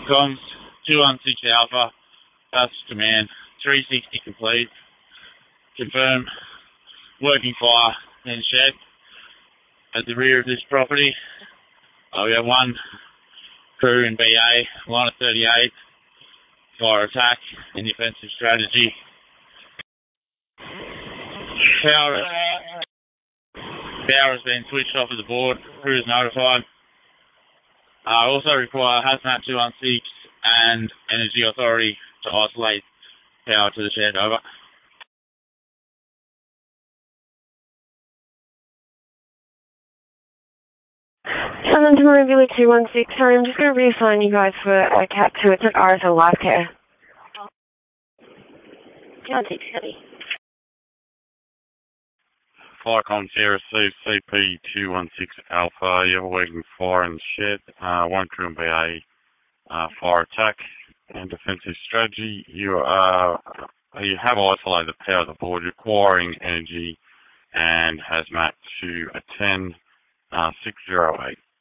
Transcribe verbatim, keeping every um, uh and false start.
Comms two one six Alpha, that's command, three sixty complete. Confirm working fire in shed at the rear of this property. Uh, we have one crew in B A, line of thirty-eight, fire attack and defensive strategy. Power, power has been switched off of the board, crew is notified. I uh, also require Hazmat two one six and Energy Authority to isolate power to the shed, over. Southern Timor two one six, sorry, I'm just going to reassign you guys for a cat two, it's at R S L Life Care. two one six, heavy. Firecom Sierra received C P two one six Alpha, you have a working fire in the shed, uh, one crew in B A, uh, fire attack and defensive strategy. You are, you have isolated the power of the board, requiring Energy and Hazmat to attend uh, six zero eight.